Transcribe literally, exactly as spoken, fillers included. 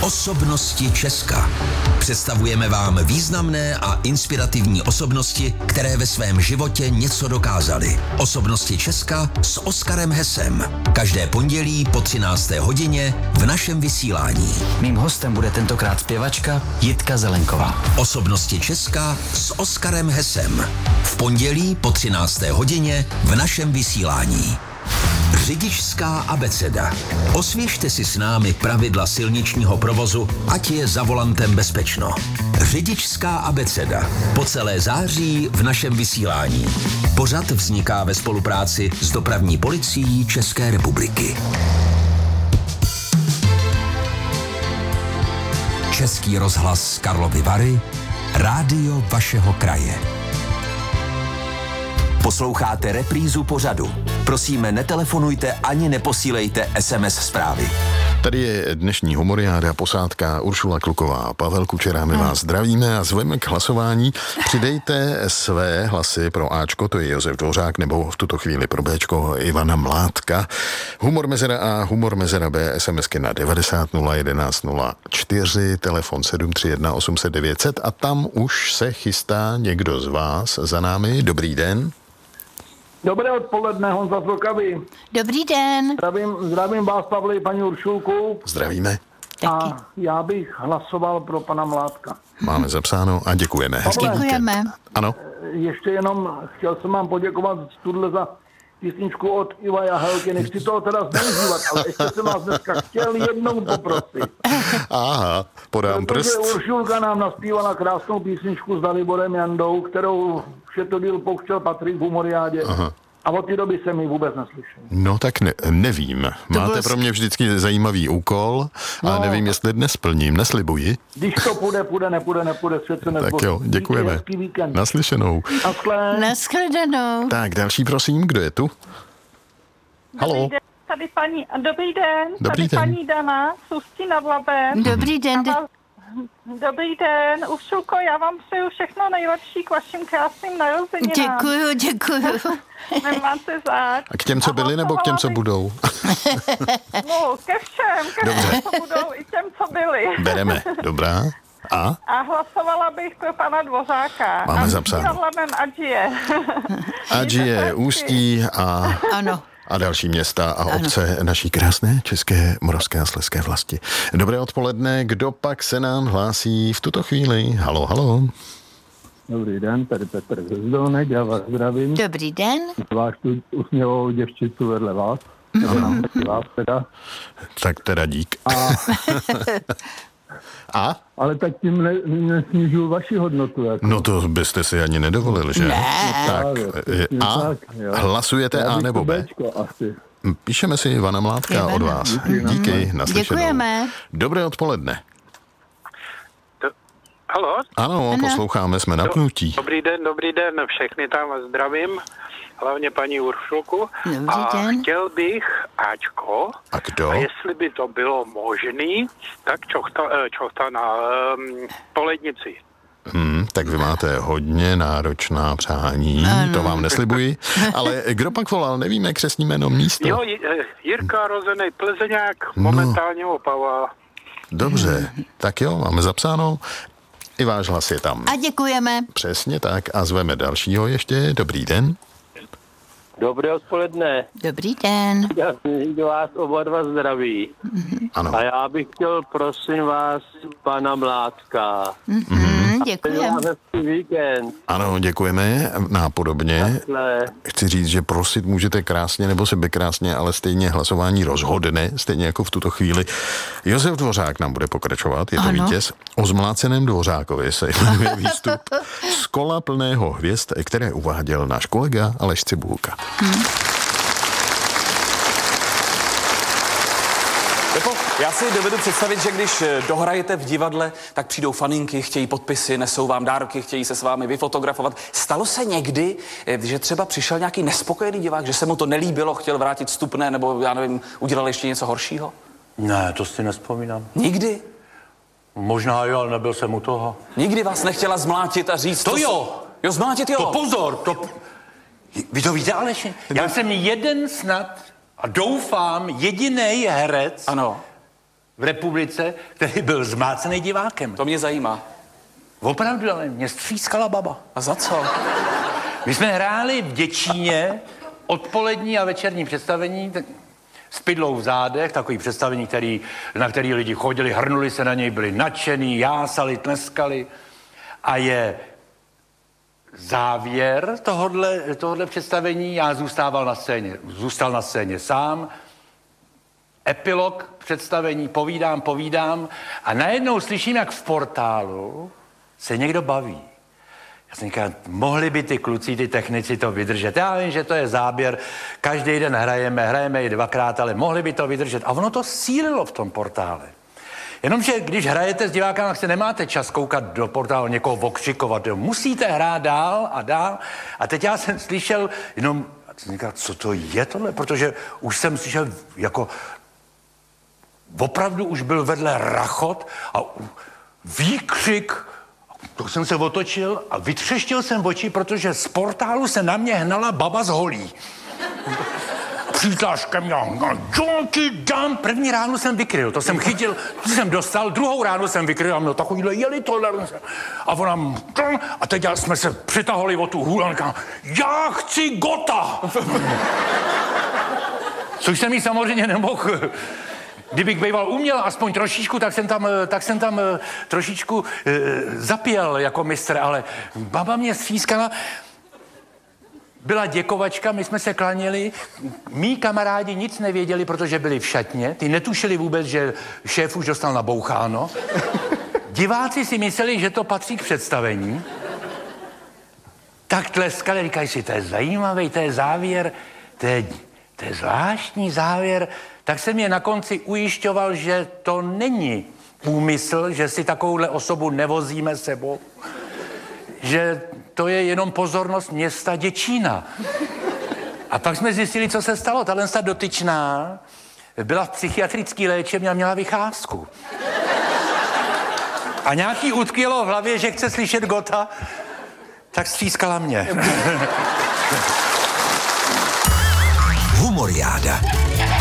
Osobnosti Česka. Představujeme vám významné a inspirativní osobnosti, které ve svém životě něco dokázaly. Osobnosti Česka s Oskarem Hesem. Každé pondělí po třinácté hodině v našem vysílání. Mým hostem bude tentokrát zpěvačka Jitka Zelenková. Osobnosti Česka s Oskarem Hesem. V pondělí po třinácté hodině v našem vysílání. Řidičská abeceda. Osvěžte si s námi pravidla silničního provozu, ať je za volantem bezpečno. Řidičská abeceda. Po celé září v našem vysílání. Pořad vzniká ve spolupráci s Dopravní policií České republiky. Český rozhlas Karlovy Vary, rádio vašeho kraje. Posloucháte reprízu pořadu. Prosíme, netelefonujte ani neposílejte es em es zprávy. Tady je dnešní humoriáda, posádka Uršula Kluková a Pavel Kučera. My vás zdravíme a zveme k hlasování. Přidejte své hlasy pro Ačko, to je Josef Dvořák, nebo v tuto chvíli pro Bčko Ivana Mládka. Humor Mezera A, Humor Mezera B, SMSky na devadesát nula jedenáct nula čtyři, telefon sedm tři jedna osm set devět set a tam už se chystá někdo z vás za námi. Dobrý den. Dobré odpoledne, Honza z Vltavy. Dobrý den. Zdravím, zdravím vás, Pavli, paní Uršulku. Zdravíme. A já bych hlasoval pro pana Mládka. Máme zapsáno a děkujeme. Hezký Děkujeme. víkend. Ano. Ještě jenom chtěl jsem vám poděkovat tuhle za písničku od Iva Jahelky. Nechci toho teda zneužívat, ale ještě jsem vás dneska chtěl jednou poprosit. Aha, podám prst. Protože Uršulka nám naspívala krásnou písničku s Daliborem Jandou, kterou všetodil pouštěl Patrik v humoriádě. Aha. A od té doby jsem ji vůbec neslyšel. No tak ne, nevím. Máte byl... pro mě vždycky zajímavý úkol, no, ale nevím, jestli dnes splním. Neslibuji. Když to půjde, půjde, nepůjde, nepůjde, svět se nezboří. Tak jo, děkujeme. Hezký víkend. Naslyšenou. Naschle. Naschledanou. Tak, další prosím, kdo je tu? Halo. Dobrý den, tady paní, dobrý den, Dobrý tady den. paní Dana z Ústí nad Labem. Dobrý den. Já vás- Dobrý den, Uršulko, já vám přeju všechno nejlepší k vašim krásným narozeninám. Děkuju, děkuju. Nemáte záč. A k těm, co byli, nebo k těm, co budou? No, ke všem, ke Dobře. všem, co budou, i těm, co byli. Bereme, dobrá. A? A hlasovala bych pro pana Dvořáka. Máme a zapsáno. nad Labem, ať je. Ať je Ústí a... Ano. a další města a obce naší krásné české, moravské a slezské vlasti. Dobré odpoledne, kdo pak se nám hlásí v tuto chvíli? Halo, halo. Dobrý den, tady Petr Hvězdonek, já vás zdravím. Dobrý den. Váš tu usměvou děvčicu vedle vás. Nebo nám taky vás teda. Tak teda dík. A, A? ale tak tím ne, nesnižuju vaši hodnotu. Jako. No to byste si ani nedovolili, že? Ne. Tak, je- a? Tak, jo. Hlasujete Já A bych nebo to B? Bčko asi. Píšeme si Ivana Mládka Ivana. od vás. Díky, no. Díky, naslyšenou. Děkujeme. Dobré odpoledne. Halo? Ano, Ano. posloucháme, jsme napnutí. Dobrý den, dobrý den, všechny tam vás zdravím, hlavně paní Uršulku. Dobrý a den. chtěl bych Ačko, A kdo? a jestli by to bylo možný, tak čochta, eh, čochta na um, polednici. Hmm, tak vy máte hodně náročná přání, Ano. to vám neslibuji. Ale kdo pak volal, nevíme křestní jméno, místo. Jo, J- eh, Jirka Rozenej Plzeňák, No. momentálně Opava. Dobře, tak jo, máme zapsáno. I váš hlas je tam. A děkujeme. Přesně tak a zveme dalšího ještě. Dobrý den. Dobré odpoledne, Dobrý den. já vás oba dva zdraví. Ano. A já bych chtěl, prosím vás, pana Mládka. Mhm, děkujeme. Hezký víkend. Ano, děkujeme. Nápodobně. Hle, Chci říct, že prosit můžete krásně nebo sebekrásně, ale stejně hlasování rozhodne, stejně jako v tuto chvíli. Josef Dvořák nám bude pokračovat, je to Ano. vítěz. O zmláceném Dvořákovi se jmenuje výstup z kola plného hvězd, které uváděl náš kolega Aleš Cibulka. Pepo, já si dovedu představit, že když dohrajete v divadle, tak přijdou faninky, chtějí podpisy, nesou vám dárky, chtějí se s vámi vyfotografovat. Stalo se někdy, že třeba přišel nějaký nespokojený divák, že se mu to nelíbilo, chtěl vrátit vstupné, nebo já nevím, udělal ještě něco horšího? Ne, to si nevzpomínám. Nikdy? Možná jo, ale nebyl jsem u toho. Nikdy vás nechtěla zmlátit a říct... To co jo! Jo, zmlátit jo! To pozor, to... Vy to víte, Aleši? Já jsem jeden snad a doufám jediný herec, Ano. v republice, který byl zmácený divákem. To mě zajímá. Opravdu, ale mě střískala baba. A za co? My jsme hráli v Děčíně odpolední a večerní představení t- s pidlou v zádech, takový představení, který, na který lidi chodili, hrnuli se na něj, byli nadšený, jásali, tleskali. A je závěr tohodle, tohodle představení, já zůstával na scéně, zůstal na scéně sám, epilog představení, povídám, povídám a najednou slyším, jak v portálu se někdo baví. Já jsem říkal, mohli by ty kluci, ty technici to vydržet. Já vím, že to je záběr, každý den hrajeme, hrajeme i dvakrát, ale mohli by to vydržet. A ono to sílilo v tom portále. Jenomže když hrajete s divákama, tak se nemáte čas koukat do portálu, někoho okřikovat. Jo. Musíte hrát dál a dál. A teď já jsem slyšel jenom, jsem říkal, co to je tohle? Protože už jsem slyšel jako, opravdu už byl vedle rachot a výkřik. To jsem se otočil a vytřeštil jsem oči, protože z portálu se na mě hnala baba z holí. Přítláš ke mně, jo ti dám. První ránu jsem vykryl, to jsem chytil, to jsem dostal, druhou ránu jsem vykryl a měl takovýhle jeli tohle. A ona, a teď jsme se přitahali o tu hůl a říkám, já chci Gota. Což jsem jí samozřejmě nemohl. Kdybych býval uměl aspoň trošičku, tak jsem tam, tak jsem tam trošičku e, zapěl jako mistr, ale baba mě střískala. Byla děkovačka, my jsme se klaněli, mí kamarádi nic nevěděli, protože byli v šatně, ty netušili vůbec, že šéf už dostal naboucháno. Diváci si mysleli, že to patří k představení. Tak tleskali, říkají si, to je zajímavý, to je závěr, to je, to je zvláštní závěr. Tak jsem je na konci ujišťoval, že to není úmysl, že si takovouhle osobu nevozíme sebou, že to je jenom pozornost města Děčína. A pak jsme zjistili, co se stalo. Tahle dotyčná byla v psychiatrické léčebně a měla vycházku. A nějaký utkvělo v hlavě, že chce slyšet Gota, tak střískala mě. Humoriáda.